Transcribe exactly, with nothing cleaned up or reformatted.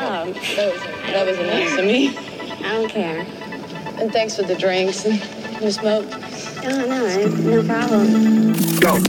that was, that was nice of me. I don't care. And thanks for the drinks and the smoke. Oh, no, no problem. Go.